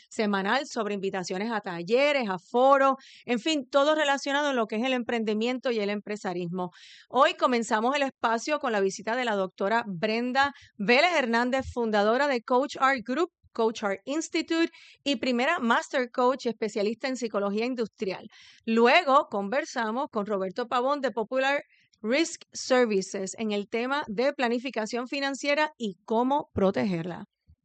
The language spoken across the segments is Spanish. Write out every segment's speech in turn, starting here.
semanal sobre invitaciones a talleres, a foros, en fin, todo relacionado en lo que es el emprendimiento y el empresarismo. Hoy comenzamos el espacio con la visita de la doctora Brenda Vélez Hernández, fundadora de Coach Art Group, Coach Art Institute y primera Master Coach especialista en psicología industrial. Luego conversamos con Roberto Pavón de Popular Risk Services en el tema de planificación financiera y cómo protegerla.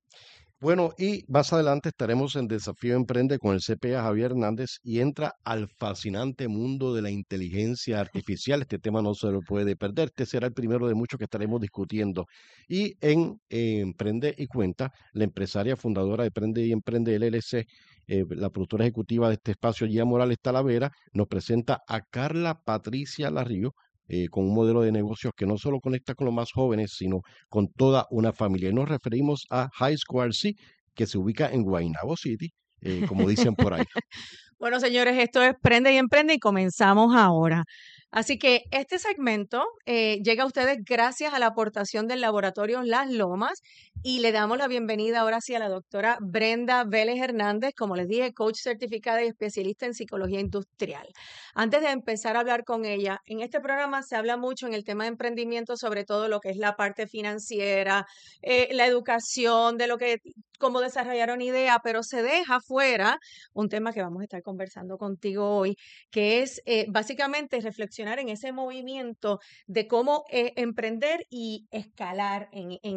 Bueno, y más adelante estaremos en Desafío Emprende con el CPA Javier Hernández y entra al fascinante mundo de la inteligencia artificial. Este tema no se lo puede perder. Este será el primero de muchos que estaremos discutiendo. Y en Emprende y Cuenta, la empresaria fundadora de Emprende y Emprende LLC, la productora ejecutiva de este espacio, Gia Morales Talavera, nos presenta a Carla Patricia Larrío, con un modelo de negocios que no solo conecta con los más jóvenes, sino con toda una familia. Y nos referimos a High Square C, que se ubica en Guaynabo City, como dicen por ahí. Bueno, señores, esto es Prende y Emprende y comenzamos ahora. Así que este segmento llega a ustedes gracias a la aportación del laboratorio Las Lomas y le damos la bienvenida ahora sí a la doctora Brenda Vélez Hernández, como les dije, coach certificada y especialista en psicología industrial. Antes de empezar a hablar con ella, en este programa se habla mucho en el tema de emprendimiento, sobre todo lo que es la parte financiera, la educación, de lo que cómo desarrollar una idea, pero se deja fuera un tema que vamos a estar conversando contigo hoy, que es básicamente reflexionar en ese movimiento de cómo emprender y escalar en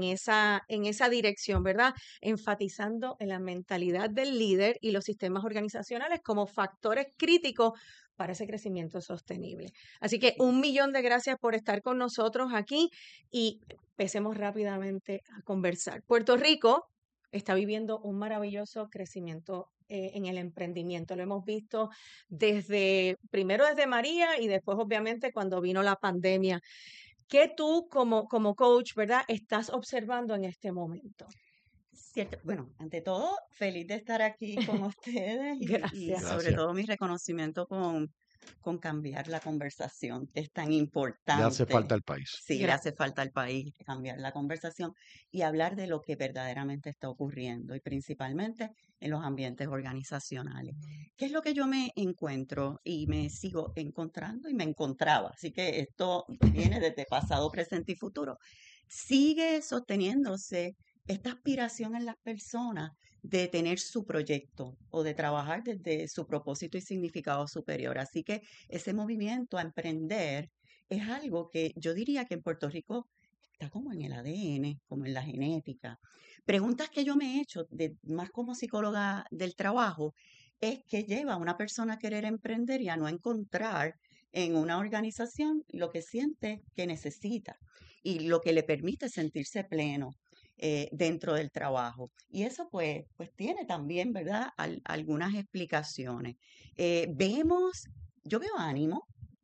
esa dirección, ¿verdad? Enfatizando en la mentalidad del líder y los sistemas organizacionales como factores críticos para ese crecimiento sostenible. Así que 1.000.000 de gracias por estar con nosotros aquí y empecemos rápidamente a conversar. Puerto Rico está viviendo un maravilloso crecimiento en el emprendimiento. Lo hemos visto primero desde María y después obviamente cuando vino la pandemia. ¿Qué tú como coach, verdad, estás observando en este momento? Cierto. Bueno, ante todo, feliz de estar aquí con ustedes y Gracias. sobre Gracias. todo mi reconocimiento con cambiar la conversación, que es tan Le hace importante. falta al país. Sí, le hace falta al país cambiar la conversación y hablar de lo que verdaderamente está ocurriendo y principalmente en los ambientes organizacionales. ¿Qué es lo que yo me encuentro y me sigo encontrando y me encontraba? Así que esto viene desde pasado, presente y futuro. Sigue sosteniéndose esta aspiración en las personas de tener su proyecto o de trabajar desde su propósito y significado superior. Así que ese movimiento a emprender es algo que yo diría que en Puerto Rico está como en el ADN, como en la genética. Preguntas que yo me he hecho, más como psicóloga del trabajo, es que lleva a una persona a querer emprender y a no encontrar en una organización lo que siente que necesita y lo que le permite sentirse pleno dentro del trabajo. Y eso pues tiene también, ¿verdad? Algunas explicaciones. Yo veo ánimo,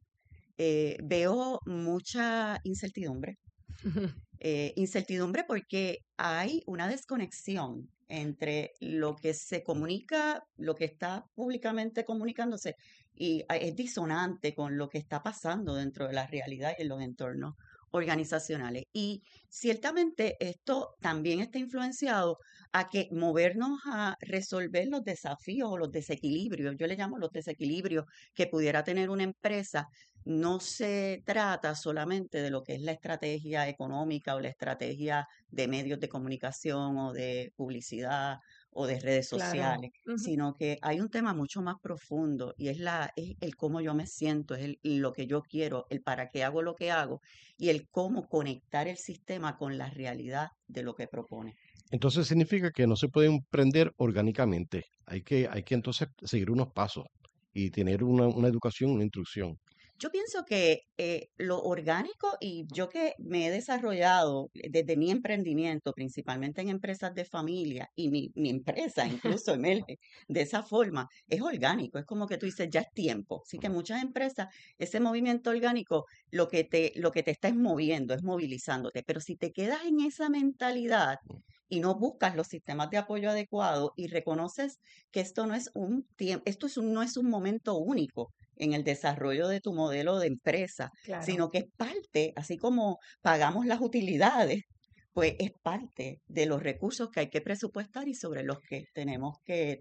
veo mucha incertidumbre. Incertidumbre porque hay una desconexión entre lo que se comunica, lo que está públicamente comunicándose, y es disonante con lo que está pasando dentro de la realidad y en los entornos organizacionales. Y ciertamente esto también está influenciado a que movernos a resolver los desafíos o los desequilibrios, yo le llamo los desequilibrios que pudiera tener una empresa. No se trata solamente de lo que es la estrategia económica o la estrategia de medios de comunicación o de publicidad o de redes Claro. sociales, sino que hay un tema mucho más profundo y es el cómo yo me siento, es lo que yo quiero, el para qué hago lo que hago y el cómo conectar el sistema con la realidad de lo que propone. Entonces significa que no se puede emprender orgánicamente. Hay que entonces seguir unos pasos y tener una educación, una instrucción. Yo pienso que lo orgánico y yo que me he desarrollado desde mi emprendimiento, principalmente en empresas de familia, y mi empresa incluso emerge de esa forma, es orgánico, es como que tú dices, ya es tiempo. Así que muchas empresas, ese movimiento orgánico, lo que te está es moviendo, es movilizándote. Pero si te quedas en esa mentalidad y no buscas los sistemas de apoyo adecuados y reconoces que esto no es un tiempo, no es un momento único en el desarrollo de tu modelo de empresa, Claro. sino que es parte, así como pagamos las utilidades, pues es parte de los recursos que hay que presupuestar y sobre los que tenemos que